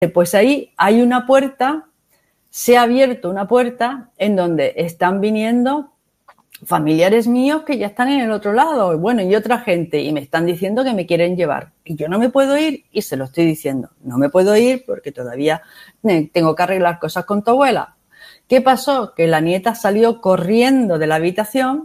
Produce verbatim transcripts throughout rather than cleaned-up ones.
pues ahí hay una puerta, se ha abierto una puerta en donde están viniendo familiares míos que ya están en el otro lado, bueno, y otra gente, y me están diciendo que me quieren llevar. Y yo no me puedo ir, y se lo estoy diciendo. No me puedo ir porque todavía tengo que arreglar cosas con tu abuela. ¿Qué pasó? Que la nieta salió corriendo de la habitación,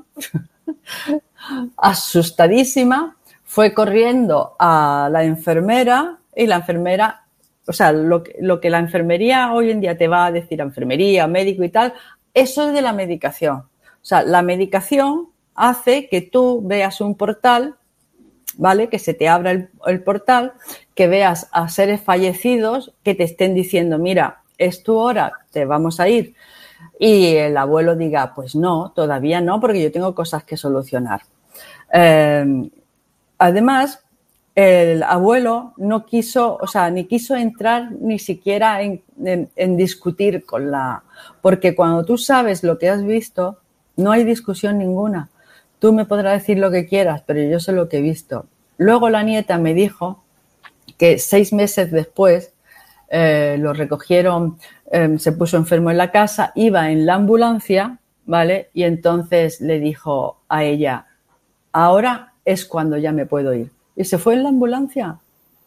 asustadísima, fue corriendo a la enfermera, y la enfermera, o sea, lo que, lo que la enfermería hoy en día te va a decir, enfermería, médico y tal, eso es de la medicación. O sea, la medicación hace que tú veas un portal, ¿vale? Que se te abra el, el portal, que veas a seres fallecidos que te estén diciendo, mira, es tu hora, te vamos a ir. Y el abuelo diga, pues no, todavía no, porque yo tengo cosas que solucionar. Eh, además, el abuelo no quiso, o sea, ni quiso entrar ni siquiera en, en, en discutir con la... Porque cuando tú sabes lo que has visto, no hay discusión ninguna. Tú me podrás decir lo que quieras, pero yo sé lo que he visto. Luego la nieta me dijo que seis meses después eh, lo recogieron, eh, se puso enfermo en la casa, iba en la ambulancia, ¿vale? Y entonces le dijo a ella, ahora es cuando ya me puedo ir. Y se fue en la ambulancia.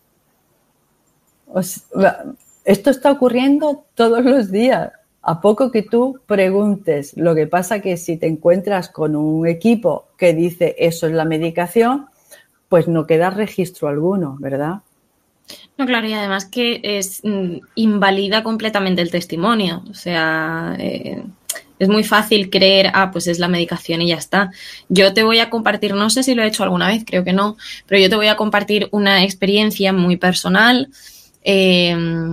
O sea, esto está ocurriendo todos los días. A poco que tú preguntes, lo que pasa que si te encuentras con un equipo que dice eso es la medicación, pues no queda registro alguno, ¿verdad? No, claro, y además que es mm, invalida completamente el testimonio. O sea, eh, es muy fácil creer, ah, pues es la medicación y ya está. Yo te voy a compartir, no sé si lo he hecho alguna vez, creo que no, pero yo te voy a compartir una experiencia muy personal. Eh,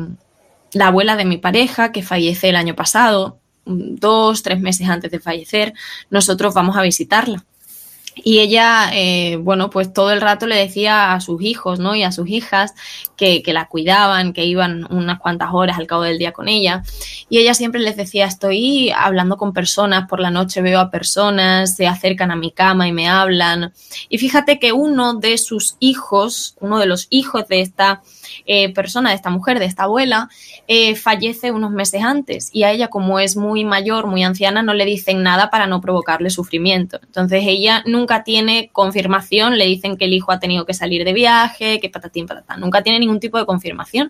La abuela de mi pareja, que fallece el año pasado, dos, tres meses antes de fallecer, nosotros vamos a visitarla. Y ella, eh, bueno, pues todo el rato le decía a sus hijos, ¿no? Y a sus hijas que, que la cuidaban, que iban unas cuantas horas al cabo del día con ella. Y ella siempre les decía, estoy hablando con personas, por la noche veo a personas, se acercan a mi cama y me hablan. Y fíjate que uno de sus hijos, uno de los hijos de esta eh, persona, de esta mujer, de esta abuela, eh, fallece unos meses antes. Y a ella, como es muy mayor, muy anciana, no le dicen nada para no provocarle sufrimiento. Entonces ella nunca Nunca tiene confirmación, le dicen que el hijo ha tenido que salir de viaje, que patatín, patatán, nunca tiene ningún tipo de confirmación.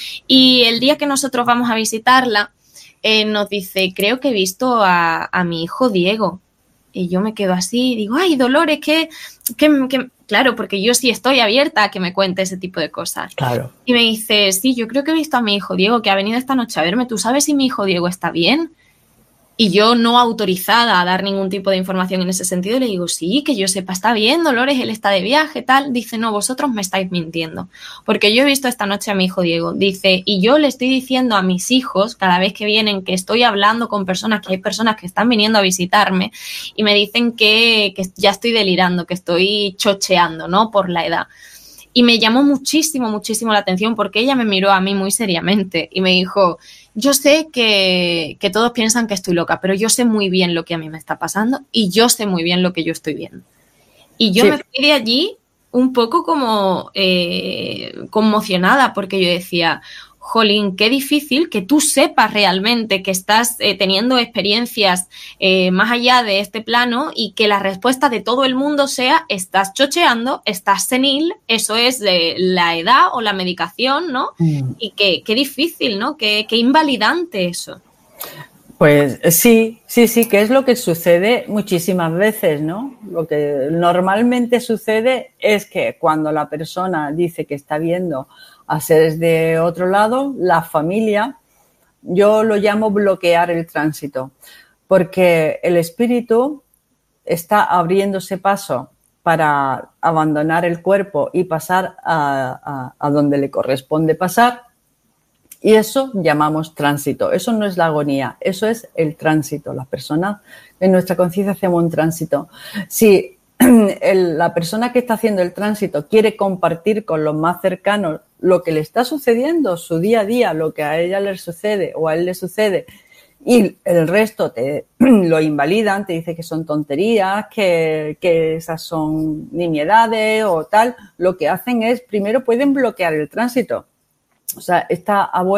Y el día que nosotros vamos a visitarla, eh, nos dice, creo que he visto a, a mi hijo Diego. Y yo me quedo así y digo, ay, Dolores, que, que, que... Claro, porque yo sí estoy abierta a que me cuente ese tipo de cosas. Claro. Y me dice, sí, yo creo que he visto a mi hijo Diego, que ha venido esta noche a verme. ¿Tú sabes si mi hijo Diego está bien? Y yo, no autorizada a dar ningún tipo de información en ese sentido, le digo, sí, que yo sepa, está bien, Dolores, él está de viaje, tal. Dice, no, vosotros me estáis mintiendo. Porque yo he visto esta noche a mi hijo Diego. Dice, y yo le estoy diciendo a mis hijos, cada vez que vienen, que estoy hablando con personas, que hay personas que están viniendo a visitarme, y me dicen que, que ya estoy delirando, que estoy chocheando, ¿no? Por la edad. Y me llamó muchísimo, muchísimo la atención porque ella me miró a mí muy seriamente y me dijo, yo sé que, que todos piensan que estoy loca, pero yo sé muy bien lo que a mí me está pasando y yo sé muy bien lo que yo estoy viendo. Y yo sí. me fui de allí un poco como eh, conmocionada porque yo decía, jolín, qué difícil que tú sepas realmente que estás eh, teniendo experiencias eh, más allá de este plano y que la respuesta de todo el mundo sea estás chocheando, estás senil, eso es de la edad o la medicación, ¿no? Mm. Y qué, qué difícil, ¿no? Qué, qué invalidante eso. Pues sí, sí, sí, que es lo que sucede muchísimas veces, ¿no? Lo que normalmente sucede es que cuando la persona dice que está viendo a seres de otro lado, la familia, yo lo llamo bloquear el tránsito, porque el espíritu está abriéndose paso para abandonar el cuerpo y pasar a, a, a donde le corresponde pasar, y eso llamamos tránsito. Eso no es la agonía, eso es el tránsito. Las personas en nuestra conciencia hacemos un tránsito. Si el, la persona que está haciendo el tránsito quiere compartir con los más cercanos lo que le está sucediendo, su día a día, lo que a ella le sucede o a él le sucede, y el resto te lo invalidan, te dice que son tonterías, que, que esas son nimiedades o tal, lo que hacen es, primero pueden bloquear el tránsito. o sea, esta abuela